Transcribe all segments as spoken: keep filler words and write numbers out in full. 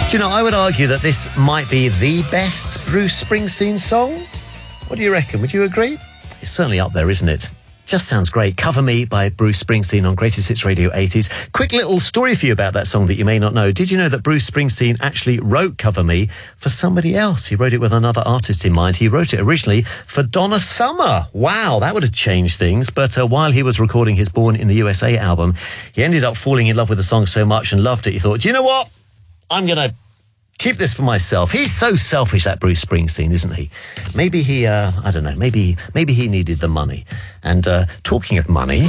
Do you know, I would argue that this might be the best Bruce Springsteen song. What do you reckon? Would you agree? It's certainly up there, isn't it? Just sounds great. Cover Me by Bruce Springsteen on Greatest Hits Radio eighties. Quick little story for you about that song that you may not know. Did you know that Bruce Springsteen actually wrote Cover Me for somebody else? He wrote it with another artist in mind. He wrote it originally for Donna Summer. Wow, that would have changed things. But uh, while he was recording his Born in the U S A album, he ended up falling in love with the song so much and loved it. He thought, do you know what? I'm going to keep this for myself. He's so selfish, that Bruce Springsteen, isn't he? Maybe he, uh, I don't know, maybe maybe he needed the money. And uh, talking of money...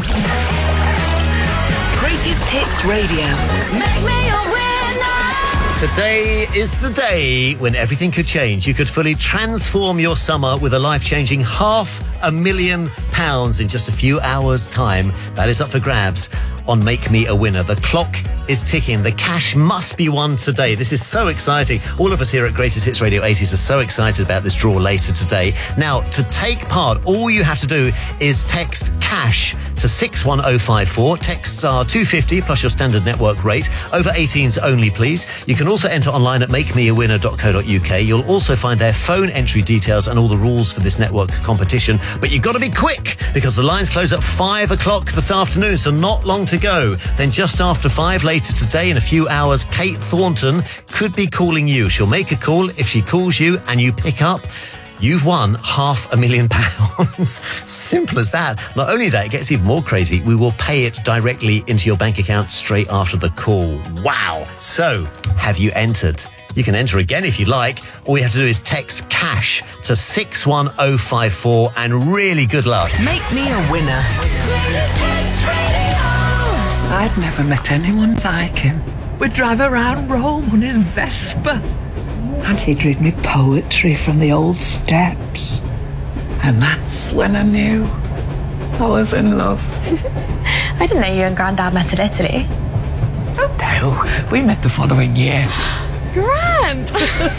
Greatest Hits Radio. Make me a winner. Today is the day when everything could change. You could fully transform your summer with a life-changing half a million pounds in just a few hours' time. That is up for grabs on Make Me a Winner. The clock is ticking. The cash must be won today. This is so exciting. All of us here at Greatest Hits Radio eighties are so excited about this draw later today. Now, to take part, all you have to do is text CASH to six one oh five four. Texts are two pounds fifty plus your standard network rate. Over eighteens only, please. You can also enter online at make me a winner dot co dot uk. You'll also find their phone entry details and all the rules for this network competition. But you've got to be quick because the lines close at five o'clock this afternoon, so not long to go. Then just after five later today, in a few hours, Kate Thornton could be calling you. She'll make a call. If she calls you and you pick up, you've won half a million pounds. Simple as that. Not only that, it gets even more crazy. We will pay it directly into your bank account straight after the call. Wow. So, have you entered? You can enter again if you like. All you have to do is text CASH to six one oh five four and really good luck. Make me a winner. I'd never met anyone like him. We'd drive around Rome on his Vespa. And he'd read me poetry from the old steps. And that's when I knew I was in love. I didn't know you and Grandad met in Italy. Oh no, we met the following year. Grand!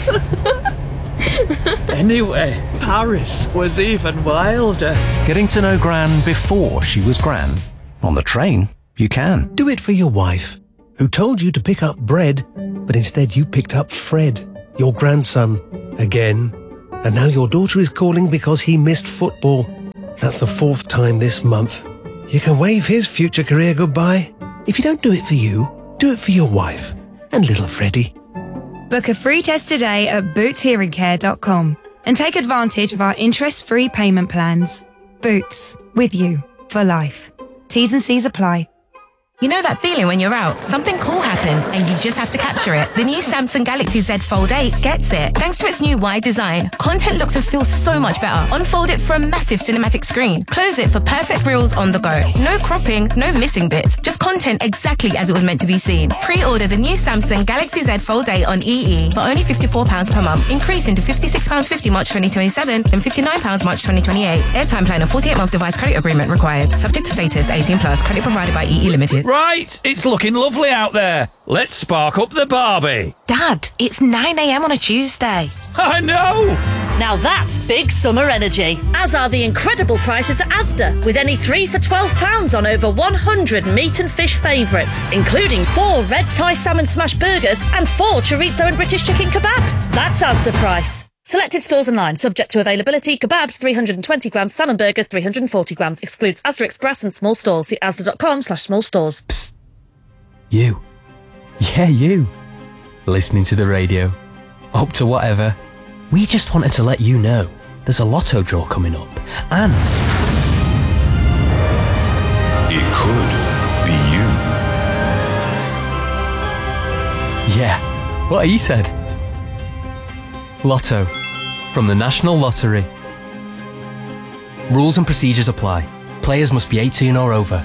Anyway, Paris was even wilder. Getting to know Gran before she was Gran. On the train, you can. Do it for your wife, who told you to pick up bread, but instead you picked up Fred, your grandson, again. And now your daughter is calling because he missed football. That's the fourth time this month. You can wave his future career goodbye. If you don't do it for you, do it for your wife and little Freddie. Book a free test today at boots hearing care dot com and take advantage of our interest-free payment plans. Boots, with you for life. T's and C's apply. You know that feeling when you're out, something cool happens and you just have to capture it. The new Samsung Galaxy Z Fold eight gets it. Thanks to its new wide design, content looks and feels so much better. Unfold it for a massive cinematic screen. Close it for perfect reels on the go. No cropping, no missing bits. Just content exactly as it was meant to be seen. Pre-order the new Samsung Galaxy Z Fold eight on E E for only fifty-four pounds per month, increasing to fifty-six pounds fifty March twenty twenty-seven and fifty-nine pounds March twenty twenty-eight. Airtime plan and forty-eight month device credit agreement required. Subject to status, eighteen plus. Credit provided by E E Limited. Right, it's looking lovely out there. Let's spark up the Barbie. Dad, it's nine a.m. on a Tuesday. I know! Now that's big summer energy, as are the incredible prices at Asda, with any three for twelve pounds on over one hundred meat and fish favourites, including four red Thai salmon smash burgers and four chorizo and British chicken kebabs. That's Asda price. Selected stores online, subject to availability. Kebabs three hundred twenty grams, salmon burgers three hundred forty grams, excludes Asda Express and small stores. See asda.com slash small stores. Psst. You. Yeah, you. Listening to the radio. Up to whatever. We just wanted to let you know there's a lotto draw coming up. And it could be you. Yeah, what he said. Lotto. From the National Lottery. Rules and procedures apply. Players must be eighteen or over.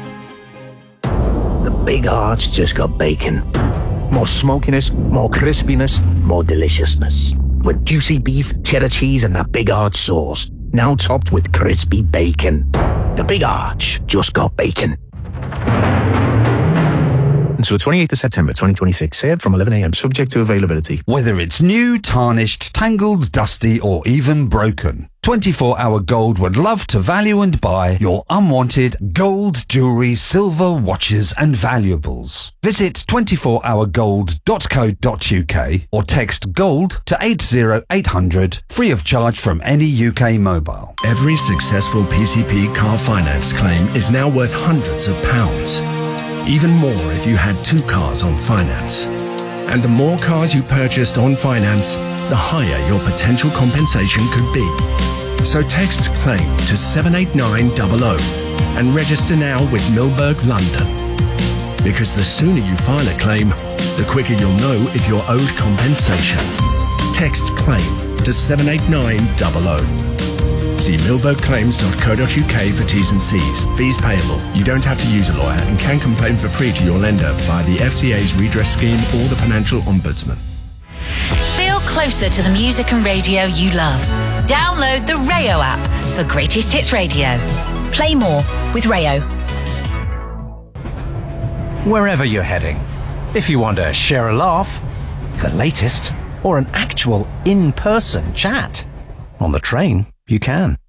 The Big Arch just got bacon. More smokiness, more crispiness, more deliciousness. With juicy beef, cheddar cheese and that Big Arch sauce. Now topped with crispy bacon. The Big Arch just got bacon. until the twenty-eighth of September twenty twenty-six. Served from eleven a.m. subject to availability. Whether it's new, tarnished, tangled, dusty or even broken, twenty-four hour Gold would love to value and buy your unwanted gold, jewellery, silver, watches and valuables. Visit twenty-four hour gold dot co dot uk or text GOLD to eight zero eight hundred free of charge from any U K mobile. Every successful P C P car finance claim is now worth hundreds of pounds. Even more if you had two cars on finance. And the more cars you purchased on finance, the higher your potential compensation could be. So text CLAIM to seven eight nine zero zero and register now with Milberg London. Because the sooner you file a claim, the quicker you'll know if you're owed compensation. Text CLAIM to seven eight nine zero zero. See milberg claims dot co dot uk for T's and C's. Fees payable. You don't have to use a lawyer and can complain for free to your lender via the F C A's redress scheme or the Financial Ombudsman. Feel closer to the music and radio you love. Download the Rayo app for Greatest Hits Radio. Play more with Rayo. Wherever you're heading, if you want to share a laugh, the latest, or an actual in-person chat, on the train, you can.